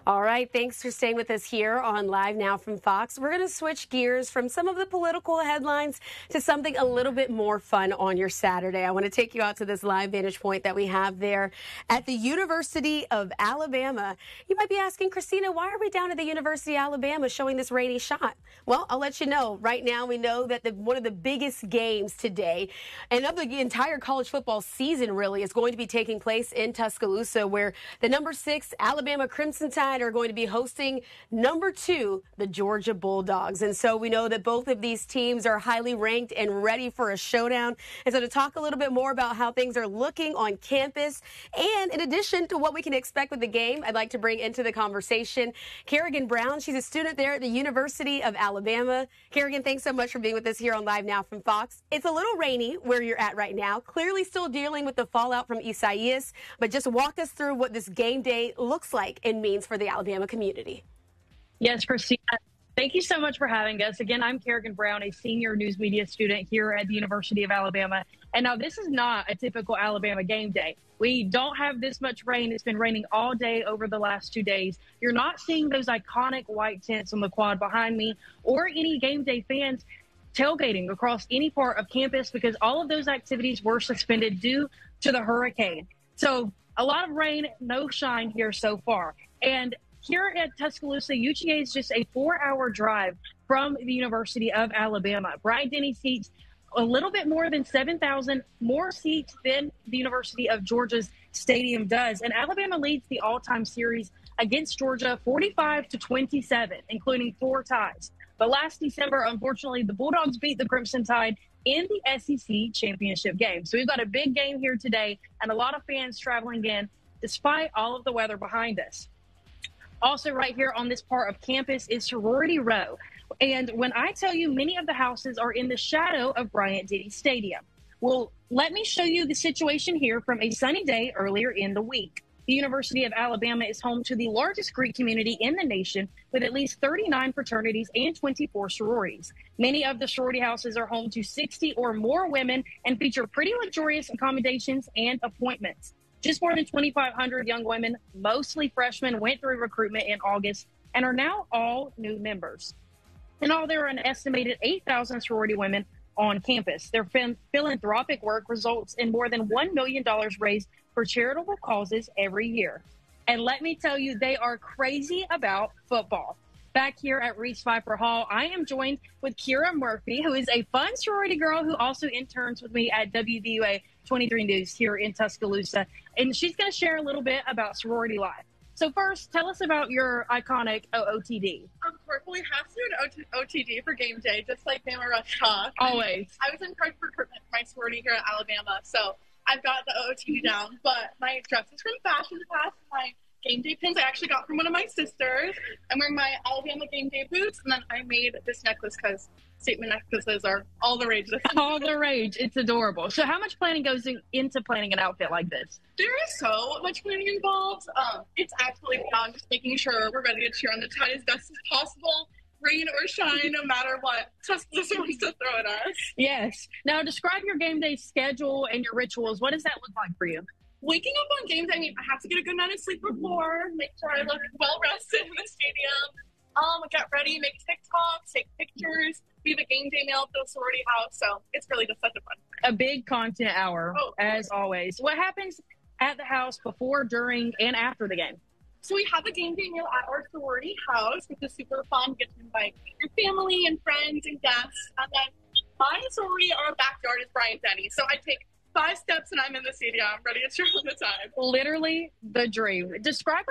All right, thanks for staying with us here on Live Now from Fox. We're going to switch gears from some of the political headlines to something a little bit more fun on your Saturday. I want to take you out to this live vantage point that we have there at the University of Alabama. You might be asking, Christina, why are we down at the University of Alabama showing this rainy shot? Well, I'll let you know. Right now, we know that one of the biggest games today and of the entire college football season really is going to be taking place in Tuscaloosa, where the number 6 Alabama Crimson Tide are going to be hosting number 2, the Georgia Bulldogs. And so we know that both of these teams are highly ranked and ready for a showdown. And so to talk a little bit more about how things are looking on campus, and in addition to what we can expect with the game, I'd like to bring into the conversation Kerrigan Brown. She's a student there at the University of Alabama. Kerrigan, thanks so much for being with us here on Live Now from Fox. It's a little rainy where you're at right now, clearly still dealing with the fallout from Isaias, but just walk us through what this game day looks like and means for the Alabama community. Yes, Christina, thank you so much for having us. Again, I'm Kerrigan Brown, a senior news media student here at the University of Alabama. And now this is not a typical Alabama game day. We don't have this much rain. It's been raining all day over the last 2 days. You're not seeing those iconic white tents on the quad behind me or any game day fans tailgating across any part of campus because all of those activities were suspended due to the hurricane. So a lot of rain, no shine here so far. And here at Tuscaloosa, UGA is just a 4-hour drive from the University of Alabama. Bryant-Denny seats a little bit more than 7,000 more seats than the University of Georgia's stadium does. And Alabama leads the all-time series against Georgia 45-27, including 4 ties. But last December, unfortunately, the Bulldogs beat the Crimson Tide in the SEC championship game. So we've got a big game here today and a lot of fans traveling in despite all of the weather behind us. Also right here on this part of campus is Sorority Row. And when I tell you many of the houses are in the shadow of Bryant-Denny Stadium. Well, let me show you the situation here from a sunny day earlier in the week. The University of Alabama is home to the largest Greek community in the nation with at least 39 fraternities and 24 sororities. Many of the sorority houses are home to 60 or more women and feature pretty luxurious accommodations and appointments. Just more than 2,500 young women, mostly freshmen, went through recruitment in August and are now all new members. In all, there are an estimated 8,000 sorority women on campus. Their philanthropic work results in more than $1 million raised for charitable causes every year. And let me tell you, they are crazy about football. Back here at Reese Pfeiffer Hall, I am joined with Kira Murphy, who is a fun sorority girl who also interns with me at WVUA 23 News here in Tuscaloosa. And she's going to share a little bit about sorority life. So first, tell us about your iconic OOTD. Of course, we have to do an OTD for game day, just like Bama Rush Talk. Always. I was in charge of recruitment for my sorority here at Alabama, so I've got the OOTD down. But my dress is from Fashion Pass. My game day pins I actually got from one of my sisters. I'm wearing my Alabama game day boots, and then I made this necklace because statement necklaces are all the rage. All the rage. It's adorable. So how much planning goes into planning an outfit like this? There is so much planning involved. It's absolutely beyond just making sure we're ready to cheer on the Tide as best as possible, rain or shine, no matter what Tuscaloosa wants to throw at us. Yes. Now describe your game day schedule and your rituals. What does that look like for you? Waking up on game day, I have to get a good night of sleep before, make sure I look well rested in the stadium. Get ready, make TikToks, take pictures. We have a game day mail at the sorority house, so it's really just such a fun time. A big content hour, as always. What happens at the house before, during, and after the game? So we have a game day meal at our sorority house, which is super fun. You get to invite your family and friends and guests. And then my sorority, our backyard is Bryant-Denny. So I take 5 steps and I'm in the stadium, ready to cheer on the Tide. Literally the dream. Describe